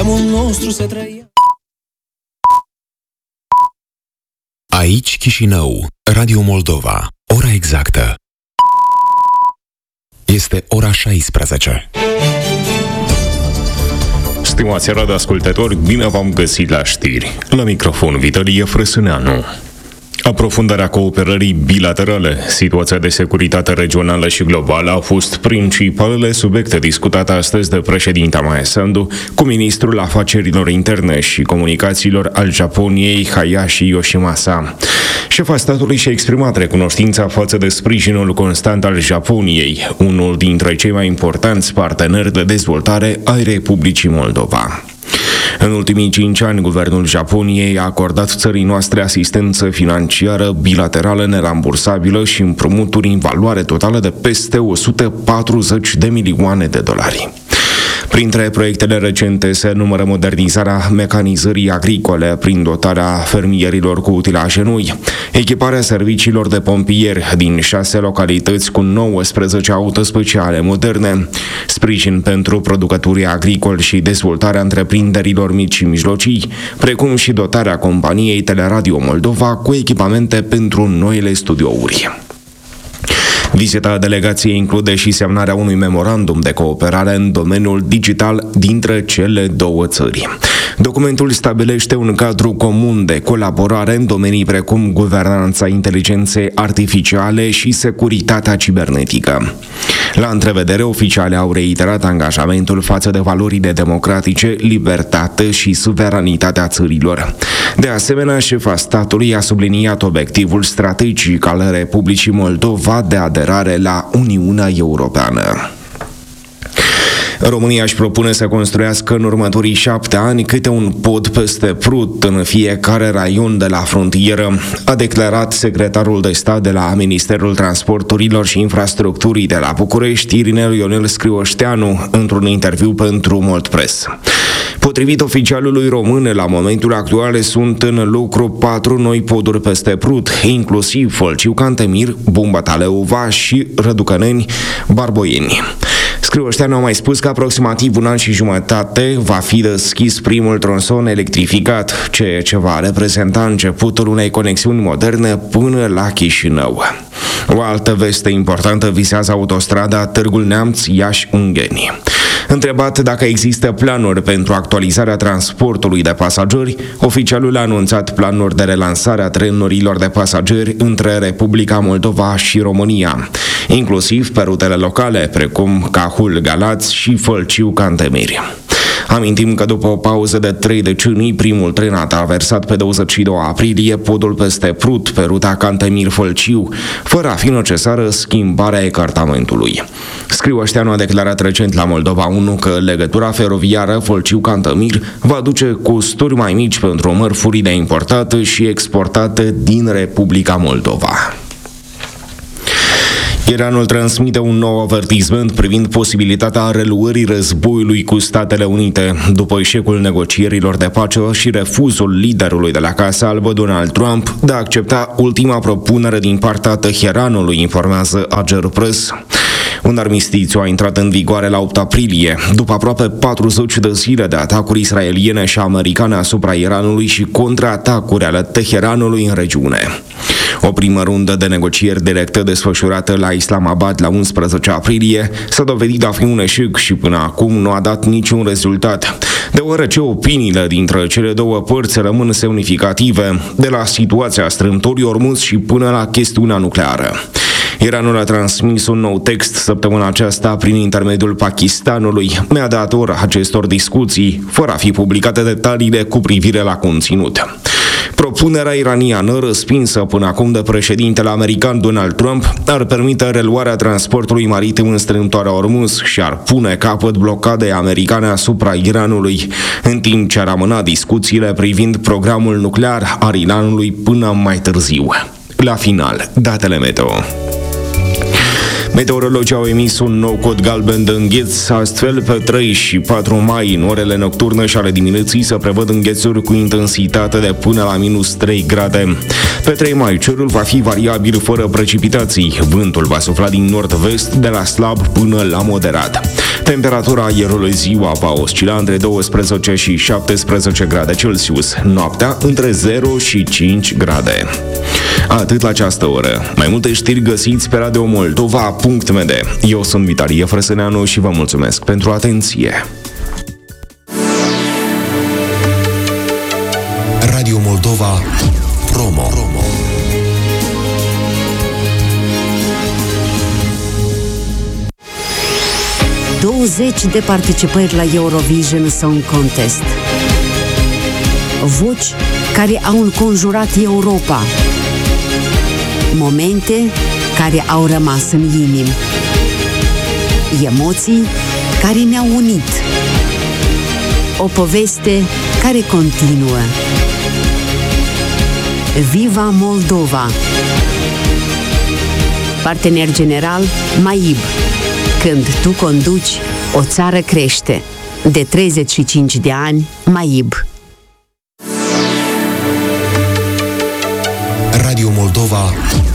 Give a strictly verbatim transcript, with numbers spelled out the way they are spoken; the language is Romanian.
neamul nostru să trăia. Aici Chișinău, Radio Moldova, ora exactă. Este ora șaisprezece. Stimați radioascultători, bine v-am găsit la știri. La microfon Vitalie Frăsâneanu. Aprofundarea cooperării bilaterale, situația de securitate regională și globală au fost principalele subiecte discutate astăzi de președinta Maia Sandu cu ministrul afacerilor interne și comunicațiilor al Japoniei, Hayashi Yoshimasa. Șefa statului și-a exprimat recunoștința față de sprijinul constant al Japoniei, unul dintre cei mai importanți parteneri de dezvoltare ai Republicii Moldova. În ultimii cinci ani, guvernul Japoniei a acordat țării noastre asistență financiară bilaterală nerambursabilă și împrumuturi în valoare totală de peste o sută patruzeci de milioane de dolari. Printre proiectele recente se numără modernizarea mecanizării agricole prin dotarea fermierilor cu utilaje noi, echiparea serviciilor de pompieri din șase localități cu nouăsprezece auto speciale moderne, sprijin pentru producătorii agricoli și dezvoltarea întreprinderilor mici și mijlocii, precum și dotarea companiei Teleradio Moldova cu echipamente pentru noile studiouri. Vizita delegației include și semnarea unui memorandum de cooperare în domeniul digital dintre cele două țări. Documentul stabilește un cadru comun de colaborare în domenii precum guvernanța inteligenței artificiale și securitatea cibernetică. La întrevedere, oficiale au reiterat angajamentul față de valorile democratice, libertate și suveranitatea țărilor. De asemenea, șefa statului a subliniat obiectivul strategic al Republicii Moldova de aderare la Uniunea Europeană. România își propune să construiască în următorii șapte ani câte un pod peste Prut în fiecare raion de la frontieră, a declarat secretarul de stat de la Ministerul Transporturilor și Infrastructurii de la București, Irinel Ionel Scrioșteanu, într-un interviu pentru Moldpress. Potrivit oficialului român, la momentul actual sunt în lucru patru noi poduri peste Prut, inclusiv Fălciu Cantemir, Bumbata Leova și Răducăneni Barboieni. Scrioșteanu a mai spus că aproximativ un an și jumătate va fi deschis primul tronson electrificat, ceea ce va reprezenta începutul unei conexiuni moderne până la Chișinău. O altă veste importantă vizează autostrada Târgu Neamț-Iași-Ungheni. Întrebat dacă există planuri pentru actualizarea transportului de pasageri, oficialul a anunțat planuri de relansare a trenurilor de pasageri între Republica Moldova și România, inclusiv pe rutele locale, precum Cahul-Galați și Fălciu-Cantemir. Amintim că după o pauză de trei decenii, primul tren a traversat pe douăzeci și doi aprilie podul peste Prut pe ruta Cantemir-Fălciu, fără a fi necesară schimbarea ecartamentului. Scrioșteanu a declarat recent la Moldova unu că legătura feroviară Fălciu-Cantemir va duce costuri mai mici pentru mărfurile importate și exportate din Republica Moldova. Iranul transmite un nou avertisment privind posibilitatea reluării războiului cu Statele Unite, după eșecul negocierilor de pace și refuzul liderului de la Casa Albă, Donald Trump, de a accepta ultima propunere din partea Teheranului, informează Ager Press. Un armistițiu a intrat în vigoare la opt aprilie, după aproape patruzeci de zile de atacuri israeliene și americane asupra Iranului și contraatacuri ale Teheranului în regiune. O primă rundă de negocieri directe desfășurată la Islamabad la unsprezece aprilie s-a dovedit a fi un eșec și până acum nu a dat niciun rezultat, deoarece opiniile dintre cele două părți rămân semnificative, de la situația strâmtorii Ormuz și până la chestiunea nucleară. Iranul a transmis un nou text săptămâna aceasta prin intermediul Pakistanului, mediator acestor discuții, fără a fi publicate detaliile cu privire la conținut. Propunerea iraniană, răspinsă până acum de președintele american Donald Trump, ar permite reluarea transportului maritim în strâmtoarea Ormuz și ar pune capăt blocadei americane asupra Iranului, în timp ce ar amâna discuțiile privind programul nuclear al Iranului până mai târziu. La final, datele meteo. Meteorologii au emis un nou cod galben de îngheț, astfel pe trei și patru mai, în orele nocturne și ale dimineții, se prevăd înghețuri cu intensitate de până la minus trei grade. Pe trei mai, cerul va fi variabil fără precipitații, vântul va sufla din nord-vest de la slab până la moderat. Temperatura aerului ziua va oscila între douăsprezece și șaptesprezece grade Celsius, noaptea între zero și cinci grade. Atât la această oră. Mai multe știri găsiți pe radio moldova punct m d. Eu sunt Vitalie Frăsâneanu și vă mulțumesc pentru atenție. Radio Moldova Promo. douăzeci de participări la Eurovision Song Contest. Voci care au înconjurat Europa. Momente care au rămas în inimi. Emoții care ne-au unit. O poveste care continuă. Viva Moldova! Partener general MAIB. Când tu conduci, o țară crește. De treizeci și cinci de ani, MAIB. Radio Moldova